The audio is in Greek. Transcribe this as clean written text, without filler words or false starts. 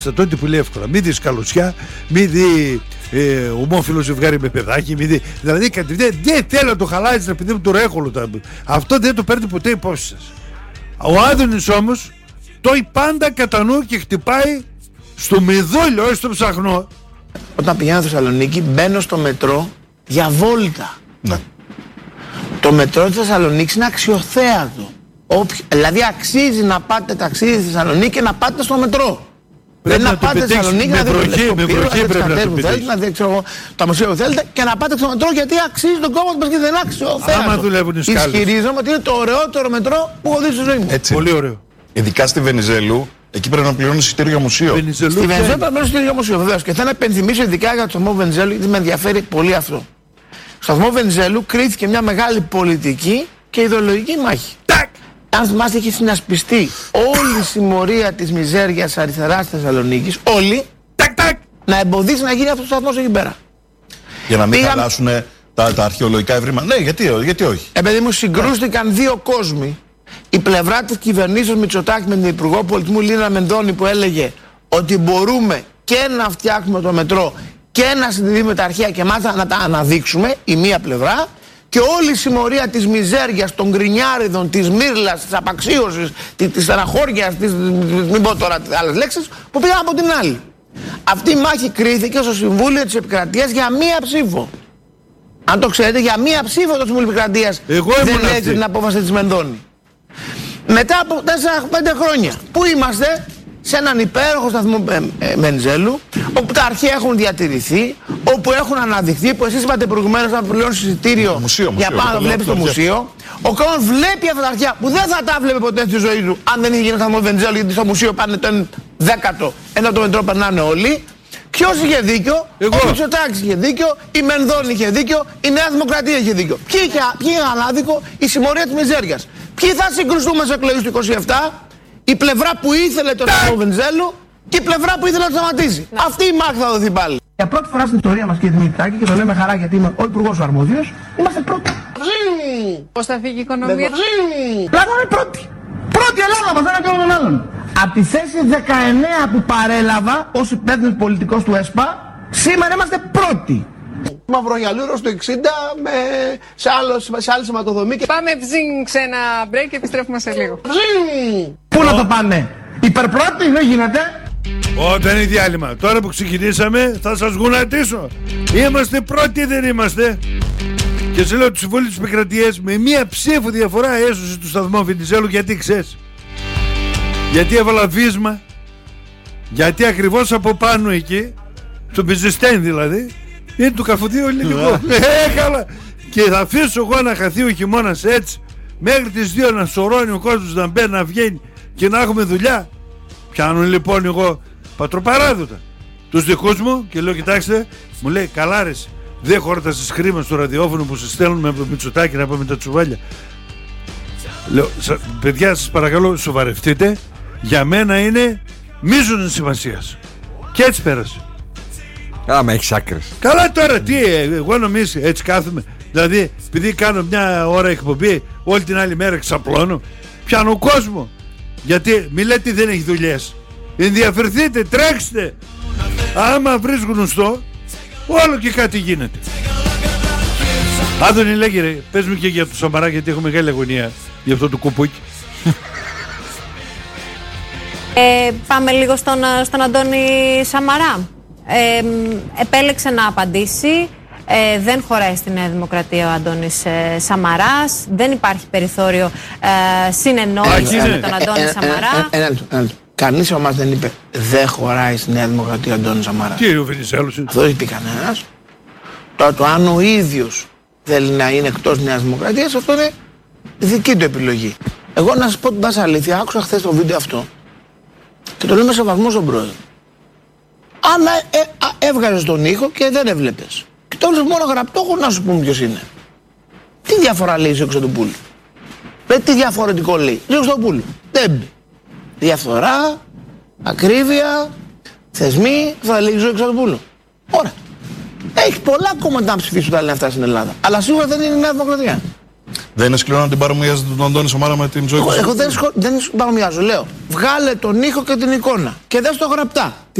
Τότε που λέει εύκολα. Μη δει καλωσιά, μη δει ομόφυλο ζευγάρι με παιδάκι, μη δει. Δηλαδή δεν θέλω να το χαλάσει να παιδί μου το ρέχολο. Αυτό δεν το παίρνει ποτέ υπόψη σας. Ο Άδωνης όμως το πάντα κατά νου και χτυπάει στο μεδόλιο, όχι στο ψαχνό. Όταν πηγαίνω στη Θεσσαλονίκη μπαίνω στο μετρό για βόλτα. Ναι. Το μετρό της Θεσσαλονίκης είναι αξιοθέατο. Δηλαδή αξίζει να πάτε ταξίδι στη Θεσσαλονίκη και να πάτε στο μετρό. Πρέπει να πάτε στη Θεσσαλονίκη να δείτε να δείτε το μουσείο που θέλετε και να πάτε στο μετρό γιατί αξίζει τον κόμμα μας και δεν είναι αξιοθέατο. Άμα δουλεύουν οι σκάλες. Ισχυρίζομαι ότι είναι το ωραιότερο μετρό που έχω δει στη ζωή μου. Έτσι. Πολύ ωραίο. Ειδικά στη Βενιζέλου, εκεί πρέπει να πληρώνει εισιτήριο για μουσείο. Στη Βενιζέλου πρέπει να πληρώνει εισιτήριο για μουσείο, βεβαίως. Και θέλω να υπενθυμίσω ειδικά για το σταθμό Βενιζέλου, γιατί με ενδιαφέρει πολύ αυτό. Στο σταθμό Βενιζέλου κρίθηκε μια μεγάλη πολιτική και ιδεολογική μάχη. Αν θυμάστε, είχε συνασπιστεί όλη η συμμορία της μιζέριας αριστεράς της Θεσσαλονίκης, όλοι, να εμποδίσει να γίνει αυτό το σταθμός εκεί πέρα. Για να μην χαλάσουν τα αρχαιολογικά ευρήματα. Ναι, γιατί όχι. Επειδή μου συγκρούστηκαν δύο κόσμοι. Η πλευρά της κυβερνήσεως Μητσοτάκη με την Υπουργό Πολιτισμού Λίνα Μενδώνη που έλεγε ότι μπορούμε και να φτιάξουμε το μετρό και να συντηρήσουμε τα αρχαία και μάλιστα να τα αναδείξουμε, η μία πλευρά, και όλη η συμμορία της μιζέριας, των γκρινιάριδων, της μύρλας, της απαξίωσης, της στεναχώριας, μην πω τώρα άλλες λέξεις, που πήγαν από την άλλη. Αυτή η μάχη κρίθηκε στο Συμβούλιο της Επικρατείας για μία ψήφο. Αν το ξέρετε, για μία ψήφο το Συμβούλιο Επικρατείας δεν έτσι την απόφαση της Μενδώνη. Μετά από 4-5 χρόνια, πού είμαστε? Σε έναν υπέροχο σταθμό Βενιζέλου, όπου τα αρχαία έχουν διατηρηθεί, όπου έχουν αναδειχθεί, που εσείς είπατε προηγουμένως να πληρώνεις εισιτήριο για πάνω να βλέπεις το μουσείο. Ο κόσμος βλέπει αυτά τα αρχαία που δεν θα τα βλέπει ποτέ στη ζωή του αν δεν είχε γίνει σταθμό Βενιζέλου, γιατί στο μουσείο πάνε το 10ο, ενώ το μετρό περνάνε όλοι. Ποιος είχε δίκιο? Ο Μητσοτάκης είχε δίκιο, η Μενδώνη είχε δίκιο, η Νέα Δημοκρατία είχε δίκιο. Ποιοι είχε ανάδικο? Η συμμορία της μιζέριας. Ποιοι θα συγκρουστούμε σε εκλογές του 27? Η πλευρά που ήθελε το σταθμό Βενιζέλου και η πλευρά που ήθελε να το σταματήσει. Αυτή η μάχη θα δοθεί πάλι. Για πρώτη φορά στην ιστορία μας, κύριε Δημητράκη, και το λέμε χαρά γιατί είμαι ο υπουργός ο αρμόδιος, είμαστε πρώτοι. Πώς θα φύγει η οικονομία? Πλάκα είναι πρώτη. Πρώτη Ελλάδα μας, δεν έκανα τον άλλον. Από τη θέση 19 που παρέλαβα ως υπεύθυνος πολιτικός του ΕΣΠΑ, σήμερα είμαστε πρώτοι. Μαυρογιαλούρο στο 60 σε άλλη σηματοδομή. Πάμε σε ένα break και επιστρέφουμε σε λίγο. Πού να το πάνε? Υπερπρώτη δεν γίνεται. Όταν είναι διάλειμμα. Τώρα που ξεκινήσαμε θα σας γουνατίσω. Είμαστε πρώτοι, δεν είμαστε? Και σε λέω του Συμβούλου της Επικρατείας με μία ψήφο διαφορά έσωσε του σταθμού Βενιζέλου. Γιατί ξέρεις? Γιατί έβαλα βίσμα. Γιατί ακριβώς από πάνω εκεί, στο Μπιζεστέν δηλαδή, είναι του καφοδίου ελληνικό. Καλά. Και θα αφήσω εγώ να χαθεί ο χειμώνας έτσι, μέχρι τις 2 να σωρώνει ο κόσμος, να μπαίνει, να βγαίνει και να έχουμε δουλειά. Πιάνω λοιπόν εγώ πατροπαράδοτα τους δικούς μου και λέω: κοιτάξτε, μου λέει, καλά ρε, δεν χόρτασες χρήμα στο ραδιόφωνο που σας στέλνουμε από το Μητσοτάκη να πάμε τα τσουβάλια. Λέω: παιδιά, σας παρακαλώ, σοβαρευτείτε. Για μένα είναι μείζωνη σημασίας. Και έτσι πέρασε. Καλά, με έχεις άκρες. Καλά τώρα, τι, εγώ νομίζω έτσι κάθομαι. Δηλαδή, επειδή κάνω μια ώρα εκπομπή, όλη την άλλη μέρα ξαπλώνω, πιάνω κόσμο. Γιατί μη λέτε δεν έχει δουλειές. Ενδιαφερθείτε, τρέξτε. Άμα βρεις γνωστό, όλο και κάτι γίνεται. Άδωνη, λέγε ρε, πες μου και για το Σαμαρά, γιατί έχω μεγάλη αγωνία για αυτό το κουπούκι. Πάμε λίγο στον Αντώνη Σαμαρά. Επέλεξε να απαντήσει. Δεν χωράει στη Νέα Δημοκρατία ο Αντώνης Σαμαράς. Δεν υπάρχει περιθώριο συνεννόησης με τον Αντώνη Σαμαρά. Ένα λεπτό. Κανείς από εμάς δεν είπε δεν χωράει στη Νέα Δημοκρατία ο Αντώνης Σαμαράς. Τι ο Βενιζέλος είναι? Αυτό δεν είπε κανένας. Τώρα το αν ο ίδιος θέλει να είναι εκτός Νέας Δημοκρατίας, αυτό είναι δική του επιλογή. Εγώ να σας πω την πάσα αλήθεια, άκουσα χθες το βίντεο αυτό και το λέω με σεβασμό στον πρόεδρο. Αν έβγαζες τον ήχο και δεν έβλεπες και το έβλεπες μόνο γραπτό, έχω να σου πούμε ποιος είναι. Τι διαφορά λέει ο Χρυστοπούλου? Τι διαφορετικό λέει ο Χρυστοπούλου? Δεν. Διαφθορά, ακρίβεια, θεσμοί, θα λέει ο Χρυστοπούλου. Ωραία. Έχει πολλά κόμματα να ψηφίσουν τα λεφτά στην Ελλάδα. Αλλά σίγουρα δεν είναι η Νέα Δημοκρατία. Δεν είναι σκληρό να την παρομοιάζετε τον Αντώνη Σαμαρά με την Ζωή Κωνσταντοπούλου? Εγώ δεν παρομοιάζω. Λέω, βγάλε τον ήχο και την εικόνα και δες το γραπτά.